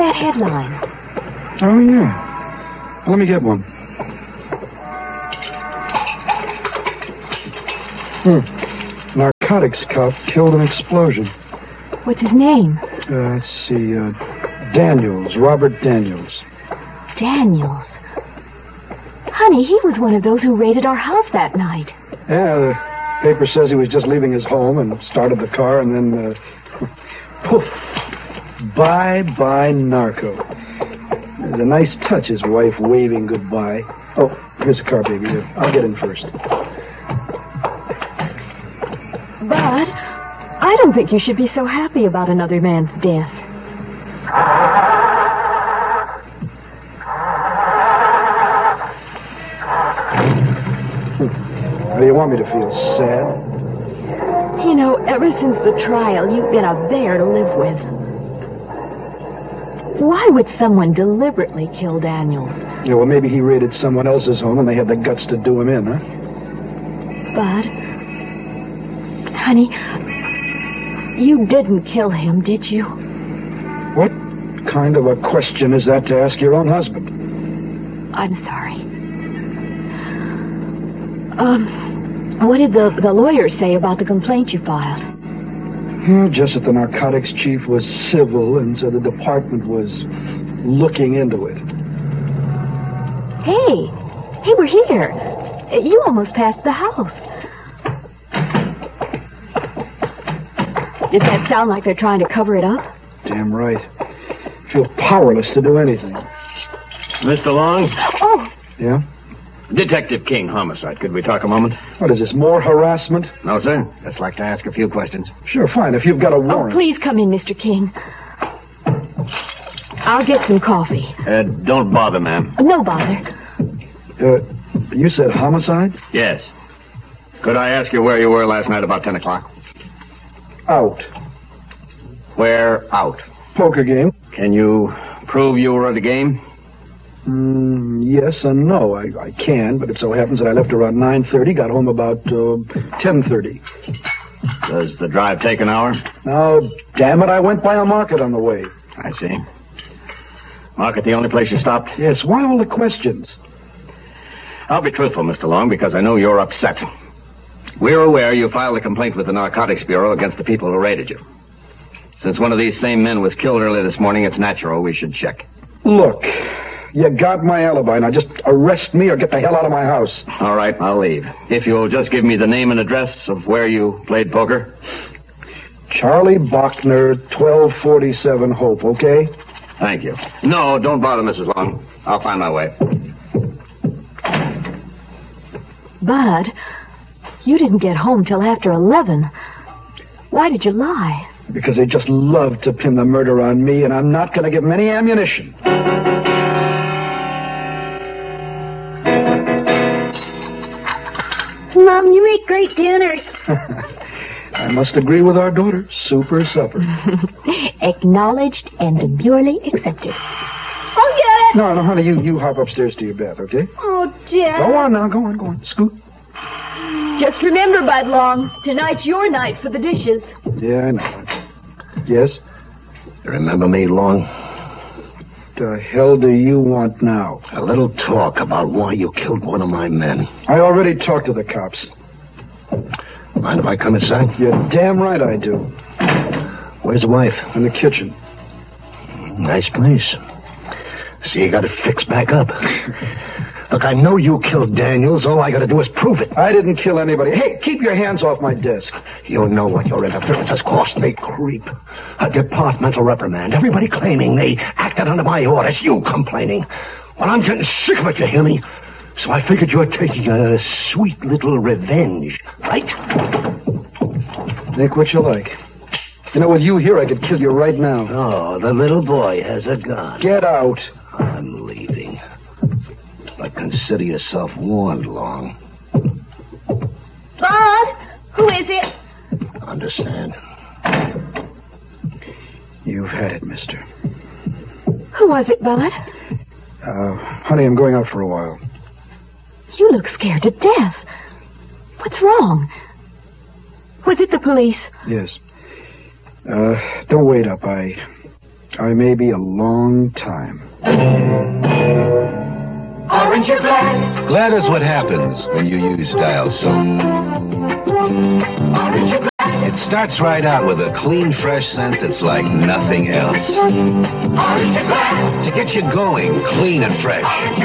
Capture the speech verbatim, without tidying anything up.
that headline? Oh, yeah. Let me get one. Hmm. Narcotics cop killed in explosion. What's his name? Uh, let's see. Uh, Daniels. Robert Daniels. Daniels. Honey, he was one of those who raided our house that night. Yeah, the paper says he was just leaving his home and started the car and then, uh, poof. Bye-bye, narco. It's a nice touch, his wife waving goodbye. Oh, here's the car, baby. I'll get in first. Bud, I don't think you should be so happy about another man's death. How do you want me to feel? Sad? You know, ever since the trial, you've been a bear to live with. Why would someone deliberately kill Daniels? Yeah, well, maybe he raided someone else's home and they had the guts to do him in, huh? Bud, honey, you didn't kill him, did you? What kind of a question is that to ask your own husband? I'm sorry. Um, what did the, the lawyer say about the complaint you filed? Hmm, just that the narcotics chief was civil and so the department was looking into it. Hey, hey, we're here. You almost passed the house. Does that sound like they're trying to cover it up? Damn right. I feel powerless to do anything. Mister Long? Oh. Yeah? Detective King, homicide. Could we talk a moment? What is this, more harassment? No, sir. Just like to ask a few questions. Sure, fine, if you've got a warrant. Oh, please come in, Mister King. I'll get some coffee. Uh, don't bother, ma'am. No bother. Uh, you said homicide? Yes. Could I ask you where you were last night about ten o'clock? Out. Where out? Poker game. Can you prove you were at the game? Mm, yes and no. I, I can, but it so happens that I left around nine thirty, got home about uh, ten thirty. Does the drive take an hour? Now, damn it, I went by a market on the way. I see. Market the only place you stopped? Yes, why all the questions? I'll be truthful, Mister Long, because I know you're upset. We're aware you filed a complaint with the Narcotics Bureau against the people who raided you. Since one of these same men was killed early this morning, it's natural we should check. Look, you got my alibi. Now just arrest me or get the hell out of my house. All right, I'll leave. If you'll just give me the name and address of where you played poker. Charlie Bachner, twelve forty-seven Hope, okay? Thank you. No, don't bother, Missus Long. I'll find my way. Bud, you didn't get home till after eleven. Why did you lie? Because they just love to pin the murder on me, and I'm not going to give them any ammunition. Mom, you make great dinners. I must agree with our daughter. Super supper. Acknowledged and demurely accepted. I'll get it. No, no, honey, you, you hop upstairs to your bath, okay? Oh, Dad. Go on now, go on, go on. Scoot. Just remember, Bud Long, tonight's your night for the dishes. Yeah, I know. Yes? You remember me, Long? The hell do you want now? A little talk about why you killed one of my men. I already talked to the cops. Mind if I come inside? You're damn right I do. Where's the wife? In the kitchen. Nice place. See, you got it fixed back up. Look, I know you killed Daniels. All I got to do is prove it. I didn't kill anybody. Hey, keep your hands off my desk. You know what your interference has cost me, creep. A departmental reprimand. Everybody claiming they acted under my orders. You complaining. Well, I'm getting sick of it, you hear me? So I figured you were taking a sweet little revenge, right? Think what you like. You know, with you here, I could kill you right now. Oh, the little boy has a gun. Get out. I'm leaving. But consider yourself warned, Long. Bud, who is it? Understand? You've had it, mister. Who was it, Bud? Uh, honey, I'm going out for a while. You look scared to death. What's wrong? Was it the police? Yes. Uh, don't wait up. I I may be a long time. Orange or Glad? Glad is what happens when you use Dial soap. Orange or Glad? It starts right out with a clean, fresh scent that's like nothing else. Orange or Glad? To get you going, clean and fresh.